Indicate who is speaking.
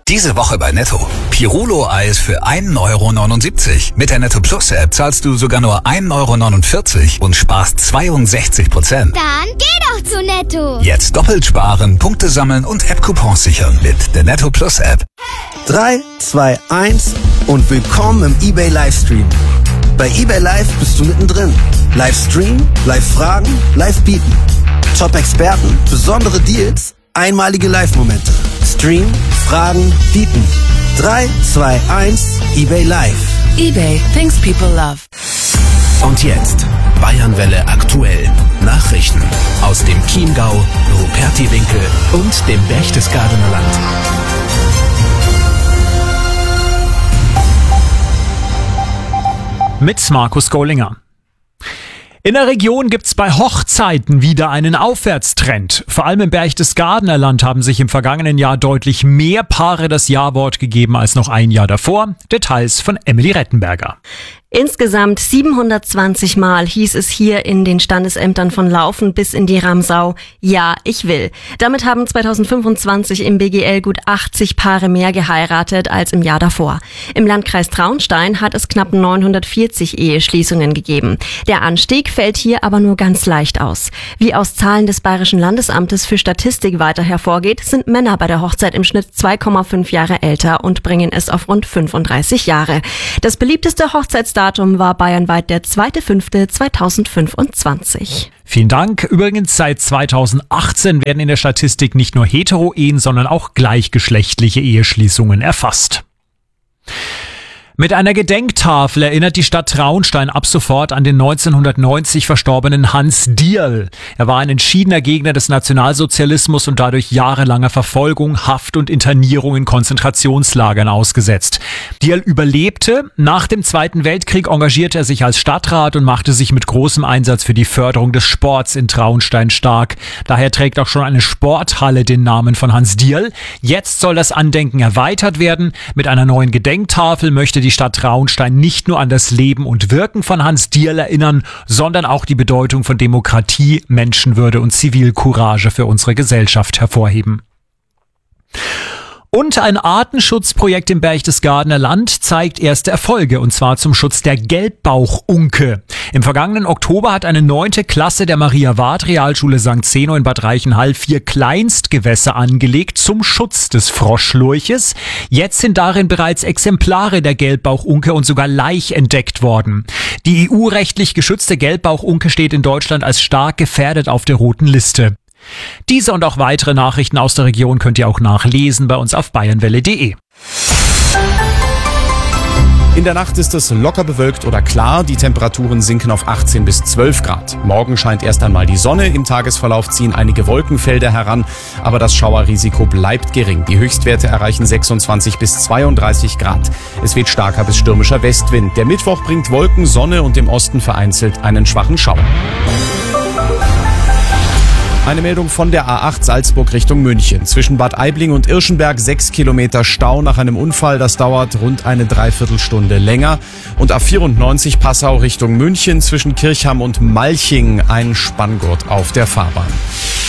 Speaker 1: Diese Woche bei Netto. Pirulo-Eis für 1,79 €. Mit der Netto Plus App zahlst du sogar nur 1,49 € und sparst 62%.
Speaker 2: Dann geh doch zu Netto.
Speaker 1: Jetzt doppelt sparen, Punkte sammeln und App-Coupons sichern mit der Netto Plus App.
Speaker 3: 3, 2, 1 und willkommen im eBay Livestream. Bei eBay Live bist du mittendrin. Livestream, Live-Fragen, Live-Bieten. Top-Experten, besondere Deals, einmalige Live-Momente. Stream, Fragen, Bieten. 3, 2, 1, eBay Live.
Speaker 4: eBay, things people love.
Speaker 5: Und jetzt Bayernwelle aktuell. Nachrichten aus dem Chiemgau, Rupertiwinkel und dem Berchtesgadener Land.
Speaker 6: Mit Markus Gollinger. In der Region gibt's bei Hochzeiten wieder einen Aufwärtstrend. Vor allem im Berchtesgadener Land haben sich im vergangenen Jahr deutlich mehr Paare das Ja-Wort gegeben als noch ein Jahr davor. Details von Emily Rettenberger.
Speaker 7: Insgesamt 720 Mal hieß es hier in den Standesämtern von Laufen bis in die Ramsau: Ja, ich will. Damit haben 2025 im BGL gut 80 Paare mehr geheiratet als im Jahr davor. Im Landkreis Traunstein hat es knapp 940 Eheschließungen gegeben. Der Anstieg fällt hier aber nur ganz leicht aus. Wie aus Zahlen des Bayerischen Landesamtes für Statistik weiter hervorgeht, sind Männer bei der Hochzeit im Schnitt 2,5 Jahre älter und bringen es auf rund 35 Jahre. Das beliebteste Hochzeitsdatum war bayernweit der 2.5.2025.
Speaker 6: Vielen Dank. Übrigens, seit 2018 werden in der Statistik nicht nur Hetero-Ehen, sondern auch gleichgeschlechtliche Eheschließungen erfasst. Mit einer Gedenktafel erinnert die Stadt Traunstein ab sofort an den 1990 verstorbenen Hans Dierl. Er war ein entschiedener Gegner des Nationalsozialismus und dadurch jahrelanger Verfolgung, Haft und Internierung in Konzentrationslagern ausgesetzt. Dierl überlebte. Nach dem Zweiten Weltkrieg engagierte er sich als Stadtrat und machte sich mit großem Einsatz für die Förderung des Sports in Traunstein stark. Daher trägt auch schon eine Sporthalle den Namen von Hans Dierl. Jetzt soll das Andenken erweitert werden. Mit einer neuen Gedenktafel möchte die Stadt Traunstein nicht nur an das Leben und Wirken von Hans Dierl erinnern, sondern auch die Bedeutung von Demokratie, Menschenwürde und Zivilcourage für unsere Gesellschaft hervorheben. Und ein Artenschutzprojekt im Berchtesgadener Land zeigt erste Erfolge, und zwar zum Schutz der Gelbbauchunke. Im vergangenen Oktober hat eine 9. Klasse der Maria-Ward-Realschule St. Zeno in Bad Reichenhall 4 Kleinstgewässer angelegt zum Schutz des Froschlurches. Jetzt sind darin bereits Exemplare der Gelbbauchunke und sogar Laich entdeckt worden. Die EU-rechtlich geschützte Gelbbauchunke steht in Deutschland als stark gefährdet auf der roten Liste. Diese und auch weitere Nachrichten aus der Region könnt ihr auch nachlesen bei uns auf bayernwelle.de.
Speaker 8: In der Nacht ist es locker bewölkt oder klar. Die Temperaturen sinken auf 18 bis 12 Grad. Morgen scheint erst einmal die Sonne. Im Tagesverlauf ziehen einige Wolkenfelder heran. Aber das Schauerrisiko bleibt gering. Die Höchstwerte erreichen 26 bis 32 Grad. Es weht starker bis stürmischer Westwind. Der Mittwoch bringt Wolken, Sonne und im Osten vereinzelt einen schwachen Schauer. Eine Meldung von der A8 Salzburg Richtung München. Zwischen Bad Aibling und Irschenberg 6 Kilometer Stau nach einem Unfall. Das dauert rund eine Dreiviertelstunde länger. Und A94 Passau Richtung München zwischen Kirchham und Malching ein Spanngurt auf der Fahrbahn.